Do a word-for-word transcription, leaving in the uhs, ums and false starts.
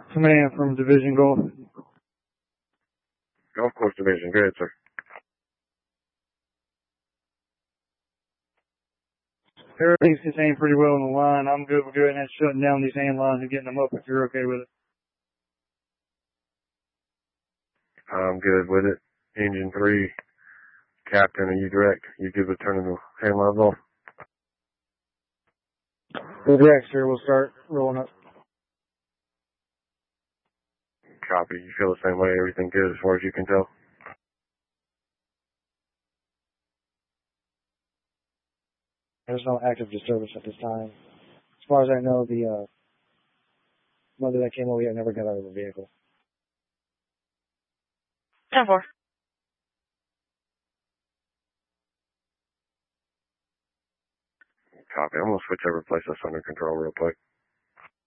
Command from Division Golf. Golf Course Division, good, sir. Everything's contained pretty well in the line. I'm good with going ahead and shutting down these hand lines and getting them up if you're okay with it. I'm good with it. Engine three, Captain, are you direct? You good with turning the hand lines off? We're direct, sir. We'll start rolling up. Copy. You feel the same way? Everything good as far as you can tell? There's no active disturbance at this time. As far as I know, the uh, mother that came over yet never got out of the vehicle. ten four. Copy. I'm going to switch over and place this under control real quick.